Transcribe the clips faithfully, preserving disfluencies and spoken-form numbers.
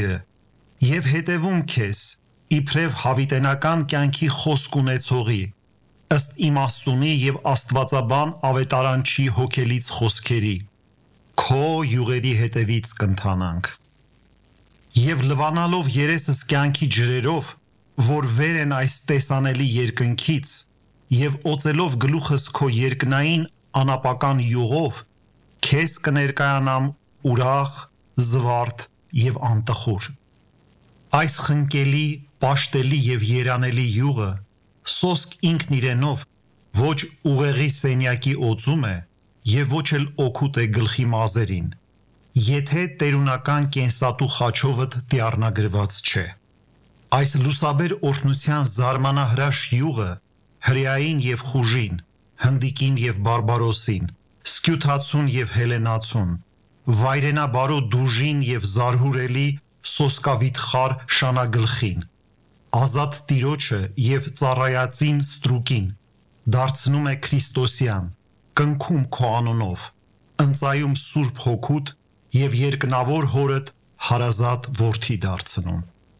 խոսքերը եւ հետևում քեզ իբրև հավիտենական կյանքի խոսք ունեցողի ըստ իմաստունի եւ աստվածաբան ավետարանչի հոգելից խոսքերի քո յուղերի հետևից կընթանանք եւ լվանալով երեսս կյանքի ջրերով որ վեր են այս տեսանելի երկնքից եւ օծելով գլուխս քո երկնային անապական յուղով քեզ կներկայանամ ուրախ, զվարթ եւ անտխուր այս խնկելի, պաշտելի եւ երանելի յուղը սոսկ ինքն իրենով ոչ ուղեղի սենյակի օծում է եւ ոչ էլ օգուտ է գլխի մազերին եթե տերունական կենսատու խաչովդ դիառնագրված չէ այս լուսաբեր օրհնության զարմանահրաշ յուղը հրեային եւ խուժին, հնդիկին եւ բարբարոսին, սկյութացուն եւ հելենացուն, վայրենաբարո դուժին եւ զարհուրելի սոսկավիթ խար շանագլխին, ազատ տիրոջը եւ ծառայածին ստրուկին, դարձնում է Քրիստոսյան, կնքում քո անունով, ընծայում Սուրբ Հոգուտ եւ երկնավոր հորդ հարազատ որդի դարձնում։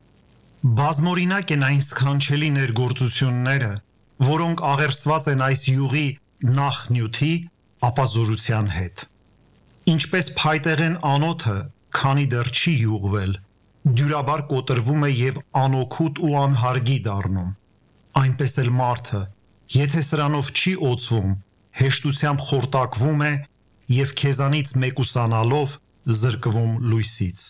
Բազմօրինակ են այն սքանչելի ներգործությունները, որոնք աղերսված են այս յուղի նախ նյութի, ապա զորության հետ։ Ինչպես փայտեղեն անոթը, քանի դեռ չի յուղվել, դյուրաբար կոտրվում է եւ անօգուտ ու անհարգի դառնում։ Այնպես էլ մարդը, եթե սրանով չի օծվում, հեշտությամբ խորտակվում է եւ քեզանից մեկուսանալով զրկվում լույսից։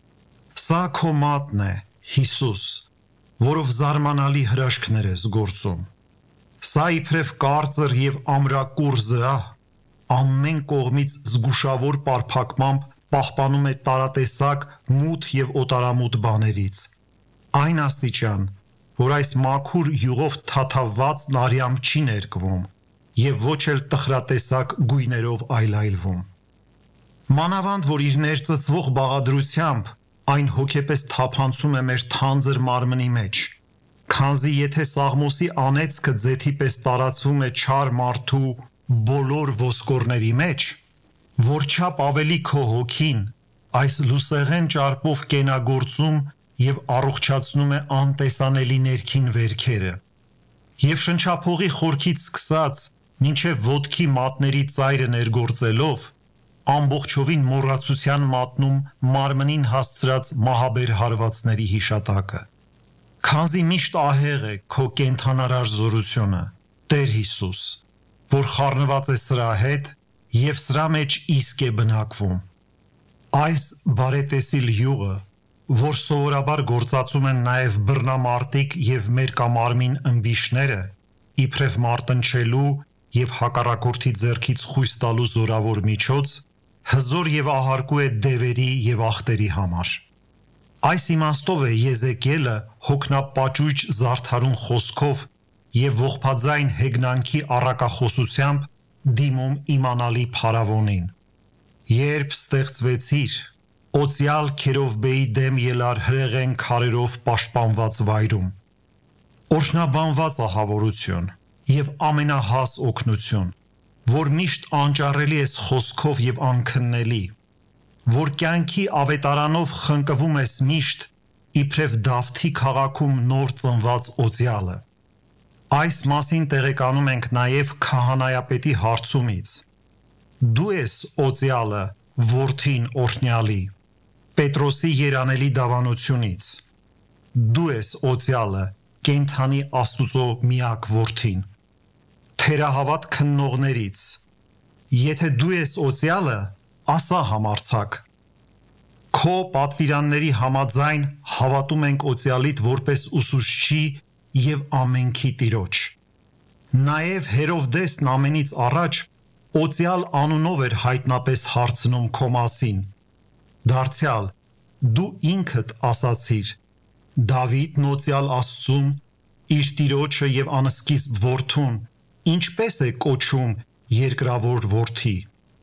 Սա քո մատն է, Հիսուս, որով զարմանալի հրաշքներ ես գործում։ Սա իբրև կարծր եւ ամրակուր զրահ, ամեն կողմից զգուշավոր պարփակմամբ պահպանում է տարատեսակ մութ եւ օտարամութ բաներից։ Այն աստիճան, որ այս մաքուր յուղով թաթավված նարյամ չի ներկվում եւ ոչ էլ տխրատեսակ գույներով այլայլվում։ Մանավանդ, որ իր ներծծվող բաղադրությամբ այն հոգեպես թափանցում է մեր թանձր մարմնի մեջ, քանզի եթե Սաղմոսի անեծքը ձեթի պես տարածվում է չար մարդու բոլոր ոսկորների մեջ, որչափ ավելի քո հոգին այս լուսեղեն ճարպով կենագործում եւ առողջացնում է անտեսանելի ներքին վերքերը, եւ շնչափողի խորքից սկսած մինչև ոտքի մատների ծայրը ներգործելով ամբողջովին մոռացության մատնում մարմնին հասցրած մահաբեր հարվածների հիշատակը։ Քանզի միշտ ահեղ է քո կենթանարար զորությունը, Տեր Հիսուս, որ խառնված է սրա հետ եւ սրա մեջ իսկ է բնակվում։ Այս բարետեսիլ յուղը, որ սովորաբար գործածում են նաեւ բռնամարտիկ եւ մերկամարմին ըմբիշները, իբրև մարտնչելու եւ հակառակորդի ձեռքից խույս տալու զորավոր միջոց, հզոր եւ ահարկու է դևերի եւ ախտերի համար։ Այս իմաստով է Եզեկիելը հոգնապաճույճ զարդարուն խոսքով եւ ողբաձայն հեգնանքի առակախոսությամբ դիմում իմանալի փարավոնին։ Երբ ստեղծվեցիր, օծյալ Քերովբեի դեմ ելար հրեղեն քարերով պաշտպանված վայրում։ Օրհնաբանված ահավորություն եւ ամենահաս օգնություն, որ միշտ անճարելի ես խոսքով եւ անքննելի, որ կյանքի ավետարանով խնկվում ես միշտ, իբրև Դավթի քաղաքում նոր ծնված օծյալը։ Այս մասին տեղեկանում ենք նաեւ քահանայապետի հարցումից։ Դու ես օծյալը, որդին օրհնյալի, Պետրոսի երանելի դավանությունից։ Դու ես օծյալը, կենթանի Աստուծո միակ որդին, թերահավատ քննողներից։ Եթե դու ես օծյալը, ասա համարձակ։ Քո պատվիրանների համաձայն հավատում ենք օծյալիդ որպես ուսուցչի եւ ամենքի Տիրոջ։ Նաեւ Հերովդեսն ամենից առաջ օծյալ անունով էր հայտնապես հարցնում քո մասին։ Դարձյալ, դու ինքդ ասացիր. Դավիթն օծյալ Աստծուն, իր Տիրոջը եւ անսկիզբ որդուն, ինչպես է կոչում երկրավոր որդի։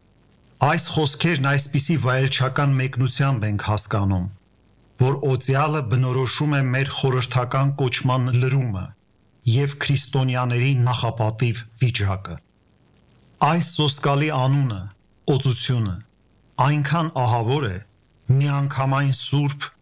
Այս խոսքերն այսպիսի վայելչական մեկնությամբ ենք հասկանում, որ օծյալը բնորոշում է մեր խորհրդական կոչման լրումը եւ քրիստոնյաների նախապատիվ վիճակը։ Այս սոսկալի անունը, օծությունը, այնքան ահավոր է, միանգամայն սուրբ